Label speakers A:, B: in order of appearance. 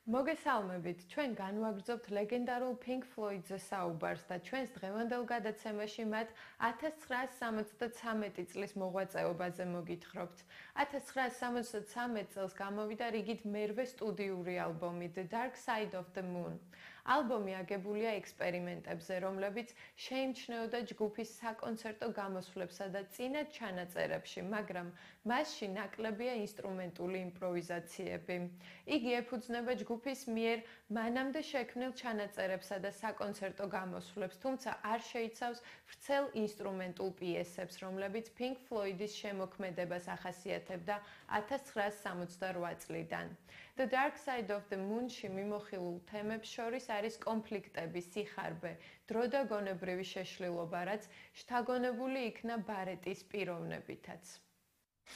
A: მოგესალმებით, ჩვენ განვაგრძობთ ლეგენდარულ Pink Floyd-ზე საუბარს და ჩვენს დღევანდელ გადაცემაში მათ 1973 წლის მოღვაწეობაზე მოგითხრობთ. 1973 წელს გამოვიდა რიგით მერვე სტუდიური ალბომი The Dark Side of the Moon. ალბომი აგებულია ექსპერიმენტებზე, რომლებიც შეიმჩნეოდა ჯგუფის საკონცერტო გამოსვლებსა და წინა ჩანაწერებში, მაგრამ მასში ნაკლებია ინსტრუმენტული იმპროვიზაციები. იგი ეფუძნება ჯგუფის მიერ მანამდე შექმნილ ჩანაწერებსა და საკონცერტო გამოსვლებს, თუმცა არ შეიცავს ვრცელ ინსტრუმენტულ პიესებს, რომლებიც Pink Floyd-ის შემოქმედებას ახასიათებდა 1968 წლიდან. The Dark Side of the Moon-ში მიმოხილულ თემებს შორის არის კონფლიქტები, სიხარბე, დრო და გონებრივი შეშლილობა, რაც შთაგონებული იქნა ბარეტის პიროვნებითაც.